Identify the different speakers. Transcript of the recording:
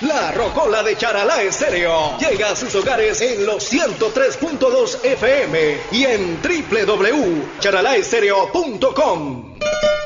Speaker 1: La Rocola de Charalá Estéreo llega a sus hogares en los 103.2 FM y en www.charalaestereo.com.